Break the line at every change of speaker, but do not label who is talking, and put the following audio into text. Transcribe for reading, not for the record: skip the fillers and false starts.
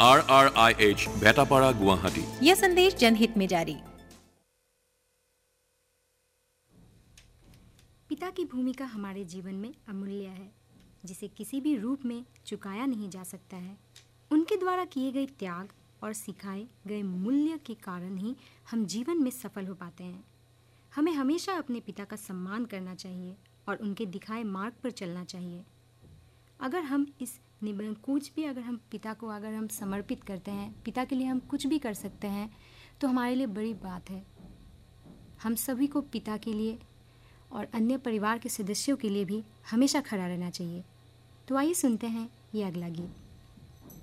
RRIH भेटापाड़ा Guwahati.
यह संदेश जनहित में जारी।
पिता की भूमिका हमारे जीवन में अमूल्य है, जिसे किसी भी रूप में चुकाया नहीं जा सकता है। उनके द्वारा किए गए त्याग और सिखाए गए मूल्य के कारण ही हम जीवन में सफल हो पाते हैं। हमें हमेशा अपने पिता का सम्मान करना चाहिए और उनके दिखाए मार्ग पर चलना चाहिए। अगर हम इस कुछ भी अगर हम पिता को अगर हम समर्पित करते हैं, पिता के लिए हम कुछ भी कर सकते हैं, तो हमारे लिए बड़ी बात है। हम सभी को पिता के लिए और अन्य परिवार के सदस्यों के लिए भी हमेशा खड़ा रहना चाहिए। तो आइए सुनते हैं ये अगला गीत।